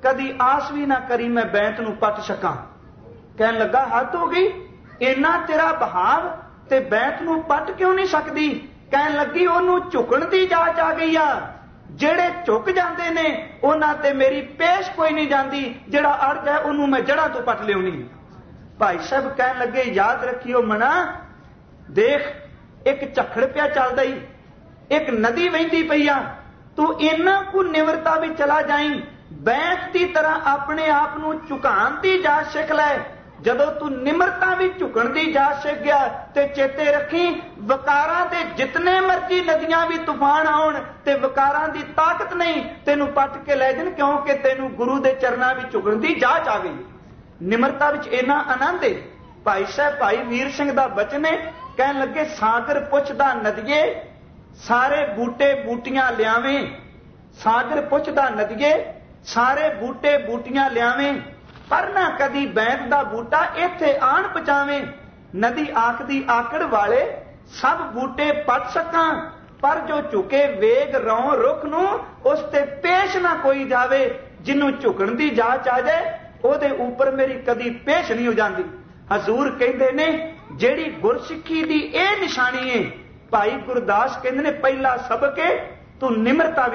कदी आस भी ना करी मैं बैंत नूं पट सकां। कहन लगा हद हो गई, इन्ना तेरा बहाव ते बैंत नूं पट क्यों नहीं सकदी? कहन लगी ओनू झुकण दी जाच आ गई आ, ਜਿਹੜੇ ਝੁਕ ਜਾਂਦੇ ਨੇ ਉਹਨਾਂ ਤੇ ਮੇਰੀ ਪੇਸ਼ ਕੋਈ ਨਹੀਂ ਜਾਂਦੀ, ਜਿਹੜਾ ਅੜ ਜਾਏ ਉਹਨੂੰ ਮੈਂ ਜੜ੍ਹਾਂ ਤੋਂ ਪੱਟ ਲਿਆਉਣੀ। ਭਾਈ ਸਾਹਿਬ ਕਹਿਣ ਲੱਗੇ ਯਾਦ ਰੱਖਿਓ ਮਣਾ, ਦੇਖ ਇੱਕ ਝੱਖੜ ਪਿਆ ਚੱਲਦਾ ਹੀ, ਇੱਕ ਨਦੀ ਵਹਿੰਦੀ ਪਈ ਆ, ਤੂੰ ਇੰਨਾ ਕੁ ਨਿਮਰਤਾ ਵਿੱਚ ਚਲਾ ਜਾਈਂ, ਬੈਂਤ ਦੀ ਤਰ੍ਹਾਂ ਆਪਣੇ ਆਪ ਨੂੰ ਝੁਕਾਉਣ ਦੀ ਜਾਚ ਸਿੱਖ ਲੈ। ਜਦੋਂ ਤੂੰ ਨਿਮਰਤਾ ਵਿੱਚ ਝੁਕਣ ਦੀ ਜਾਚ ਸਿੱਖ ਗਿਆ ਤੇ ਚੇਤੇ ਰੱਖੀ ਵਕਾਰਾਂ ਦੇ ਜਿਤਨੇ ਮਰਜ਼ੀ ਨਦੀਆਂ ਵੀ ਤੂਫਾਨ ਆਉਣ ਤੇ ਵਕਾਰਾਂ ਦੀ ਤਾਕਤ ਨਹੀਂ ਤੈਨੂੰ ਪੱਟ ਕੇ ਲੈ ਜਾਣ, ਕਿਉਂਕਿ ਤੈਨੂੰ ਗੁਰੂ ਦੇ ਚਰਨਾਂ ਵਿੱਚ ਝੁਕਣ ਦੀ ਜਾਚ ਆ ਗਈ। ਨਿਮਰਤਾ ਵਿੱਚ ਇੰਨਾ ਆਨੰਦ ਹੈ। ਭਾਈ ਸਾਹਿਬ ਭਾਈ ਵੀਰ ਸਿੰਘ ਦਾ ਬਚਨ ਹੈ, ਕਹਿਣ ਲੱਗੇ ਸਾਗਰ ਪੁੱਛਦਾ ਨਦੀਏ ਸਾਰੇ ਬੂਟੇ ਬੂਟੀਆਂ ਲਿਆਵੇਂ, ਸਾਗਰ ਪੁੱਛਦਾ ਨਦੀਏ ਸਾਰੇ ਬੂਟੇ ਬੂਟੀਆਂ ਲਿਆਵੇਂ, पर ना कदी बैंत दा बूटा इत्थे आण पहुंचावे। नदी आखदी आकड़ वाले सब बूटे पट सकां, पर जो झुके वेग रौं रुख नूं उस ते पेश ना कोई जावे। जिन्नू झुकण दी जाच आ जाए ओदे ऊपर मेरी कदी पेश नहीं हो जाती। हजूर कहंदे ने जेड़ी गुरसिੱਖੀ दी ਇਹ निशानी है, भाई गुरदास कहंदे ने पहला सबक है तू निमरता